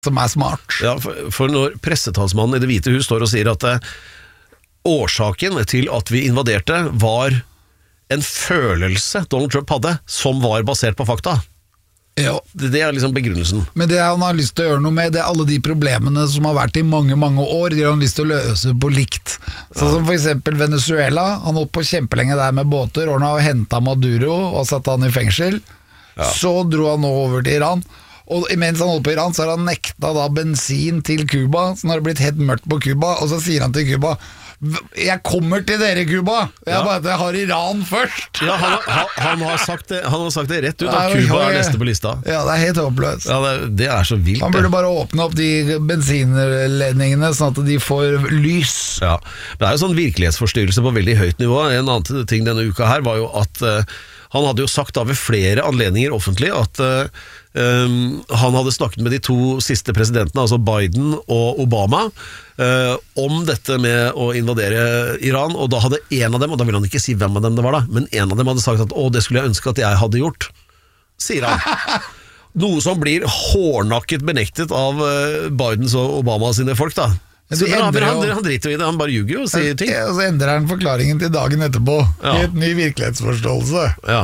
som smart. Ja, for når pressetalsmannen i Det hvite hus står og sier at årsaken til at vi invaderte var en følelse Donald Trump hadde, som var basert på fakta. Ja. Det liksom begrunnelsen. Men det han har lyst til å gjøre noe med, det alle de problemene som har vært i mange, mange år, de har han lyst til å løse på likt. Sånn som for eksempel Venezuela, han holdt på kjempelenge der med båter, ordnet og hentet Maduro og satt han i fengsel. Så dro han nå over til Iran, og mens han holdt på Iran, så har han nekta da bensin til Cuba, så nå har det blitt helt mørkt på Cuba, og så sier han til Cuba: jeg kommer til dere, Cuba. Jeg har Iran først. Ja, han har sagt det rett ut at Cuba neste på lista. Ja, det helt håpløst. Ja, det så vilt. Han burde bare åpne opp de bensinledningene sånn at de får lys. Ja, det jo sånn virkelighetsforstyrrelse på veldig høyt nivå. En annen ting denne uka her var jo at han hadde jo sagt da ved flere anledninger offentlig at han hadde snakket med de to siste presidentene, altså Biden og Obama, om dette med å invadere Iran, og da hadde en av dem, og da ville han ikke si hvem av dem det var da, men en av dem hadde sagt at det skulle jeg ønske at jeg hadde gjort, sier han. Noe som blir hårdnakket benektet av Bidens og Obama sine folk da. Så han driter i det, han bare ljuger og sier ting. Og så endrer han forklaringen til dagen etterpå, i et ny virkelighetsforståelse. Ja.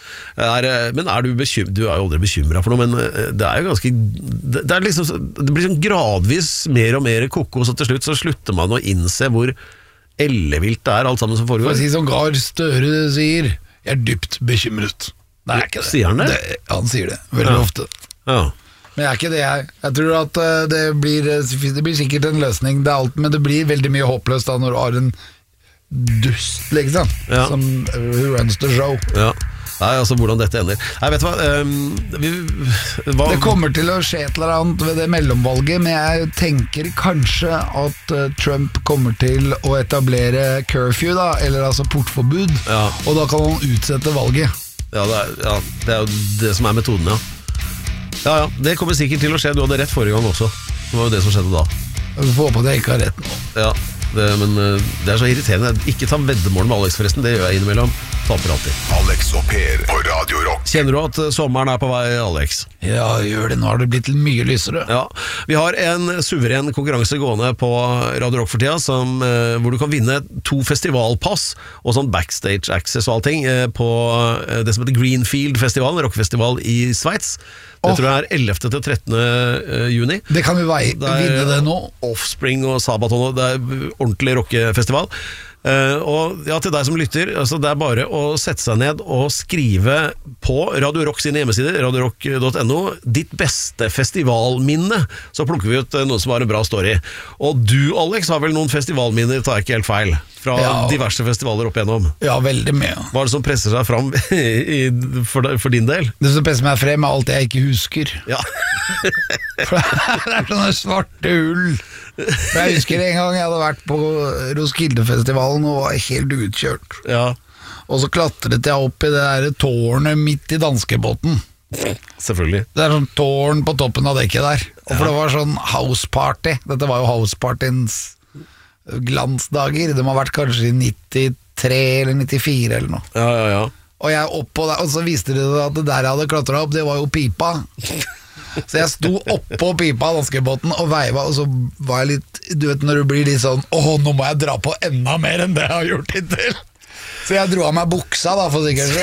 Men du jo aldri bekymret for noe, men det jo ganske det liksom, det blir sånn gradvis mer og mer kokos, og til slutt så slutter man å innse hvor ellevilt det alt sammen som foregår. For å si som Gahr Støre sier, jeg dypt bekymret. Det ikke det. Sier han det? Han sier det, veldig ofte. Ja. Men ikke det jeg tror at det blir sikkert en løsning, men det blir veldig mye håpløst da når du har en dust, liksom, som who runs the show. Ja. Nei, altså hvordan dette ender. Nei, vet du hva? Det kommer til å skje et eller annet ved det mellomvalget, men jeg tenker kanskje at Trump kommer til å etablere curfew da, eller altså portforbud, og da kan han utsette valget. Ja, det jo det som metoden, ja. Ja, det kommer sikkert til å skje. Du hadde rett forrige gang også. Det var jo det som skjedde da. Jeg får håpe at jeg ikke har rett nå. Ja, men det så irriterende. Ikke ta veddemål med Alex forresten. Det gjør jeg innimellom. Taper alltid. Alex og Per på Radio Rock. Kjenner du at sommeren på vei, Alex? Ja, gjør det. Nå har det blitt mye lysere. Ja, vi har en suveren konkurranse gående på Radio Rock for tida, hvor du kan vinne 2 festivalpass og sånn backstage access og allting på det som heter Greenfield-festivalen, rockfestival i Sveits. Det tror jeg 11. til 13. juni. Det kan vi vinne det nå. Offspring og Sabaton, det ordentlig rockefestival. Og ja, til deg som lytter, altså det bare å sette seg ned og skrive på Radio Rock sine hjemmesider, radiorock.no, ditt beste festivalminne. Så plukker vi ut noe som har en bra story. Og du, Alex, har vel noen festivalminner, tar jeg ikke helt feil, fra diverse festivaler opp igjennom. Ja, veldig mye. Hva det som presser seg fram for din del? Det som presser meg frem alt jeg ikke husker. Ja. For det sånne svarte hull. Jeg husker en gang jeg hadde vært på Roskildefestivalen og var helt utkjørt. Ja. Og så klatret jeg opp i det der tårnet midt i danskebåten. Selvfølgelig. Det sånn tårn på toppen av dekket der. Og for det var sånn house party. Dette var jo house partyens glansdager. De har vært kanskje i 93 eller 94 eller noe. Ja. Og jeg oppå der, og så viste det at det der jeg hadde klatret opp, det var jo pipa. Så jeg sto oppå pipa av danskebåten og veiva, og så var jeg litt, du vet når du blir litt sånn, nå må jeg dra på enda mer enn det jeg har gjort hittil. Så jeg dro av meg buksa da, for sikkerhets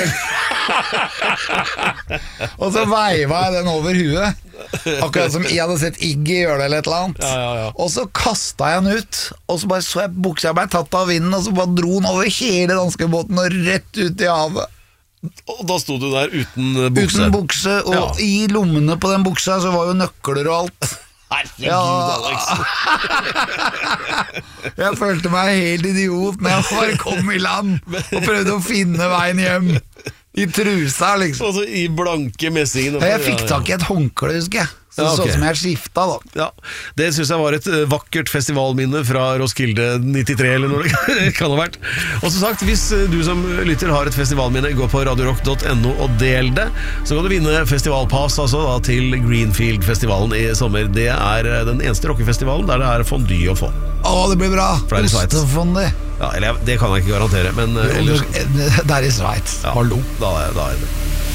skyld. Og så veiva jeg den over huet, akkurat som jeg hadde sett Iggy gjøre det eller et eller annet. Ja. Og så kastet jeg den ut, og så bare så jeg buksa ble tatt av vinden, og så bare dro den over hele danskebåten og rett ut i havet. Og da stod du der uten bukse? Uten bukse, og i lommene på den buksa så var jo nøkler og alt. Herregud, Alex. Jeg følte meg helt idiot når jeg bare kom i land og prøvde å finne veien hjem i trusa, liksom. Og så i blanke messingen. Jeg fikk tak i et håndkle, husker jeg. Så det så som jeg skifta da. Ja, det synes jeg var et vakkert festivalminne fra Roskilde 93 eller noe det kan ha vært. Og som sagt, hvis du som lytter har et festivalminne, gå på radiorock.no og del det, så kan du vinne festivalpass altså, da, til Greenfield-festivalen i sommer. Det den eneste rockefestivalen der det fondue å få. Det blir bra. Ostefondue. Ja, eller det kan jeg ikke garantere, men ellers... Det i Sveits. Hallo. Da det.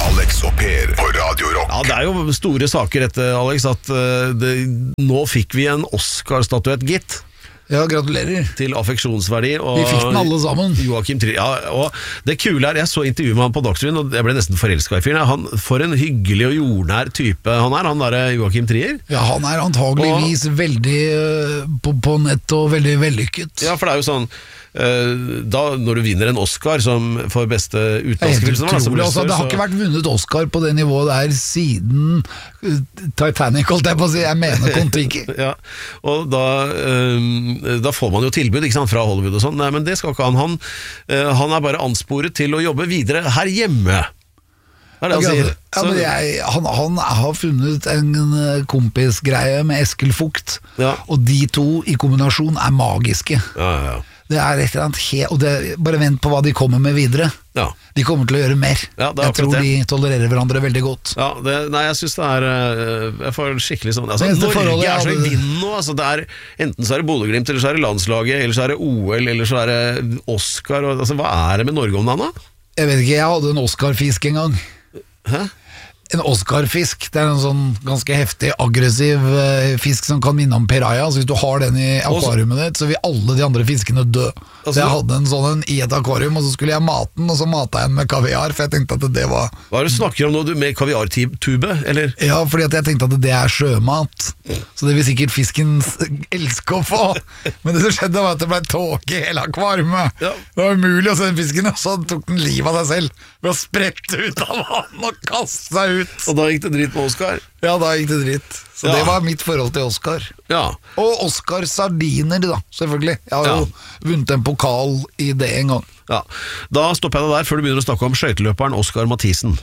Alex og Per på Radio Rock. Ja, det jo store saker dette, Alex, at nå fikk vi en Oscar-statuett, gitt. Ja, gratulerer. Til affeksjonsverdi. Og Vi fikk den alle sammen. Joachim Trier. Ja, og det kule jeg så intervjuet med han på Dagsrevyen, og jeg ble nesten forelsket i fyren. Han, for en hyggelig og jordnær type han der Joachim Trier. Ja, han antageligvis veldig på nett og veldig vellykket. Ja, for det jo sånn da, når du vinner en Oscar som for beste utenlandske film, det har ikke vært vunnet Oscar på det nivået der siden Titanic, holdt jeg på å si. Jeg mener Kon-Tiki. Ja, og da får man jo tilbud, ikke sant, fra Hollywood og sånn. Nei, men det skal ikke han. Han bare ansporet til å jobbe videre her hjemme. Det det han sier. Ja, men han har funnet en kompisgreie med Eskil Vogt, og de to i kombinasjon magiske. Ja. Det et eller annet og bare vent på hva de kommer med videre. Ja. De kommer til å gjøre mer. Jeg tror de tolererer hverandre veldig godt. Ja, jeg synes det jeg får skikkelig sånn Norge så i vinden nå, enten så det Bodø-Glimt, eller så det landslaget, eller så det OL, eller så det Oscar hva det med Norge om dagen da? Jeg vet ikke, jeg hadde en Oscar-fisk en gang. Hæ? En Oscar-fisk, det en sånn ganske heftig, aggressiv fisk som kan minne om piraja, så hvis du har den i akvariumet ditt, så vil alle de andre fiskene dø. Så jeg hadde en sånn i et akvarium, og så skulle jeg mate den, og så matet jeg den med kaviar, for jeg tenkte at det var... Hva du snakker om nå, med kaviartube, eller? Ja, fordi at jeg tenkte at det sjømat, så det vil sikkert fisken elske å få. Men det som skjedde var at det ble tåke i hele akvariumet. Ja. Det var umulig å se den fisken, og så tok den livet av seg selv, ved å sprette ut av vann og kaste seg ut. Og da gikk det dritt på Oscar? Ja, da gikk det dritt. Så det var mitt forhold til Oscar. Ja. Og Oscar Sardiner da, selvfølgelig. Jeg har jo vunnet en pokal i det en gang. Ja. Da stopper jeg deg der før du begynner å snakke om skøyteløperen Oscar Mathisen.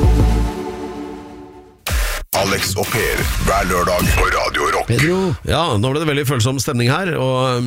Alex og Per, hver lørdag på Radio Rock. Pedro. Ja, nå ble det veldig følsom stemning her, og...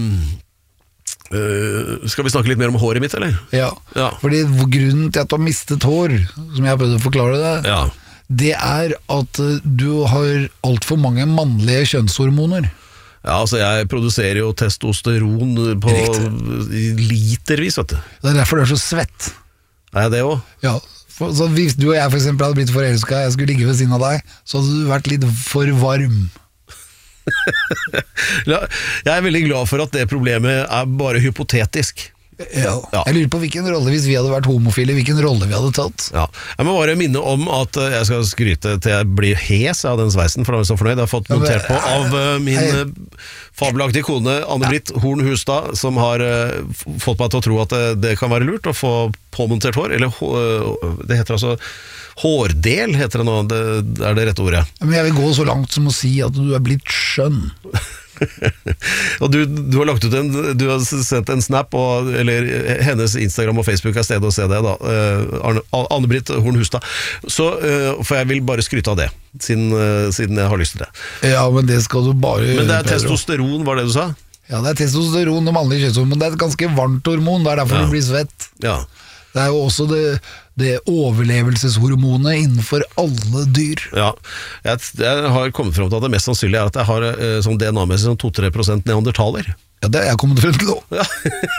skal vi snakke litt mer om håret mitt, eller? Ja. Fordi grunnen til at du har mistet hår, som jeg har prøvd å forklare det, det at du har alt for mange mannlige kjønnshormoner. Ja, altså jeg produserer jo testosteron på litervis, vet du. Det derfor du så svett. Jeg det også? Ja, så hvis du og jeg for eksempel hadde blitt forelsket, jeg skulle ligge ved siden av deg, så hadde du vært litt for varm. Jeg veldig glad for at det problemet bare hypotetisk. Ja. Jeg lurer på hvilken rolle, hvis vi hadde vært homofile, hvilken rolle vi hadde tatt. Ja. Jeg må bare minne om at jeg skal skryte til jeg blir hes av den sveisen, for da er jeg så fornøyd. Jeg har fått montert på av min fabelaktige kone Anne-Britt Horn Hustad, som har fått meg til å tro at det kan være lurt å få påmontert hår, eller det heter altså hårdel, heter det nå, det det rette ordet. Men jeg vil gå så langt som å si at du blitt skjønn. Og du har lagt ut du har sendt en snap, eller hennes Instagram og Facebook stedet å se det da, Anne-Britt Horn Hustad. Så, for jeg vil bare skryte av det, siden jeg har lyst til det. Ja, men det skal du bare gjøre. Men det testosteron, var det du sa? Ja, det testosteron, det mannlige kjønnshormon. Det et ganske varmt hormon, det derfor du blir svett. Ja. Det jo også det overlevelseshormonet innenfor alle dyr. Ja, jeg har kommet frem til at det mest sannsynlige at jeg har sånn DNA-messig sånn 2-3% neandertaler. Ja, det jeg kommet frem til nå. Ja.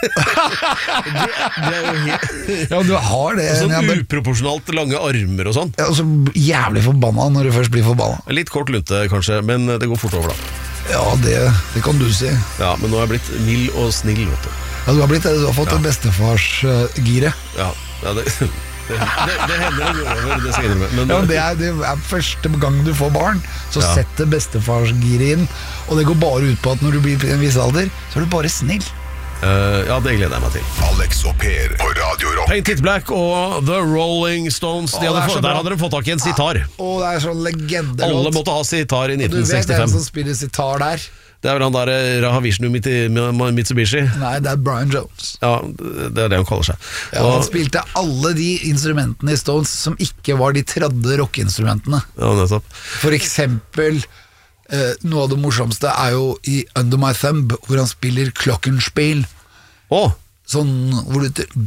det jo helt... Ja, du har det. Sånn uproporsjonalt lange armer og sånn. Ja, og så jævlig forbanna når du først blir forbanna. Litt kort lunte kanskje, men det går fort over da. Ja, det kan du si. Ja, men nå har jeg blitt mild og snill, vet du. Ja, du har fått en bestefars-gire. Ja, det hender det går over, det skal jeg innrømme. Men det første gang du får barn, så setter bestefars-gire inn. Og det går bare ut på at når du blir i en viss alder, så du bare snill. Ja, det gleder jeg meg til. Alex og Per på Radio Rock. Paint It Black og The Rolling Stones, der hadde de fått tak i en sitar. Det sånn legende. Alle måtte ha sitar i 1965. Du vet hvem som spiller sitar der? Det vel han der Rahavishnu Mitsubishi. Nei, det Brian Jones. Ja, det det han kaller seg. Ja, han spilte alle de instrumentene i Stones som ikke var de tredje rockeinstrumentene. Ja, nettopp. For eksempel noe av det morsomste jo i Under My Thumb, hvor han spiller klokkenspill. Sånn hvor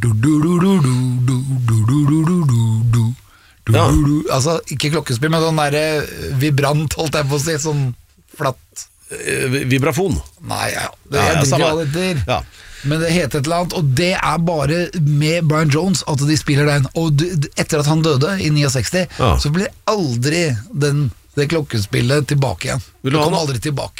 du altså ikke klokkespill, men sånn der vibrant, holdt jeg på å si, sånn flatt vibrafon. Nei, det er ikke hva det heter. Ja. Men det heter et eller annet, og det bare med Brian Jones at de spiller den. Og etter at han døde i 69, så blir aldri det klokkespillet tilbake igjen. Det kom aldri tilbake.